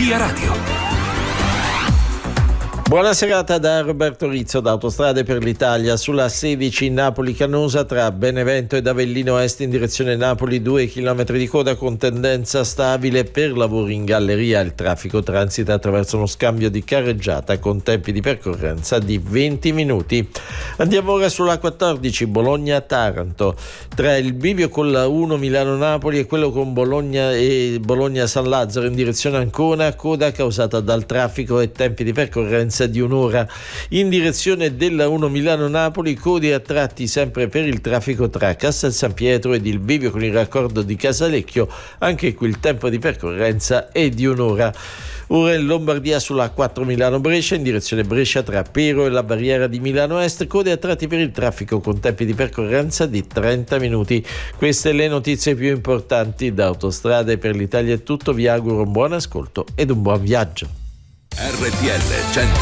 Via Radio. Buona serata da Roberto Rizzo da Autostrade per l'Italia. Sulla 16 Napoli-Canosa tra Benevento ed Avellino Est in direzione Napoli 2 km di coda con tendenza stabile per lavori in galleria. Il traffico transita attraverso uno scambio di carreggiata con tempi di percorrenza di 20 minuti. Andiamo ora sulla 14 Bologna-Taranto. Tra il bivio con la 1 Milano-Napoli e quello con Bologna e Bologna-San Lazzaro in direzione Ancona, coda causata dal traffico e tempi di percorrenza di un'ora. In direzione della 1 Milano-Napoli, code a tratti sempre per il traffico tra Castel San Pietro ed il bivio con il raccordo di Casalecchio, anche qui il tempo di percorrenza è di un'ora. Ora in Lombardia sulla 4 Milano-Brescia in direzione Brescia tra Pero e la barriera di Milano Est, code a tratti per il traffico con tempi di percorrenza di 30 minuti. Queste le notizie più importanti da Autostrade per l'Italia. È tutto, vi auguro un buon ascolto ed un buon viaggio. RTL 100